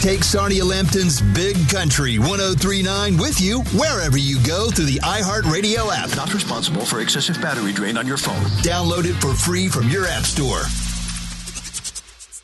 Take Sonia Lampton's Big Country 103.9 with you wherever you go through the iHeartRadio app. Not responsible for excessive battery drain on your phone. Download it for free from your app store.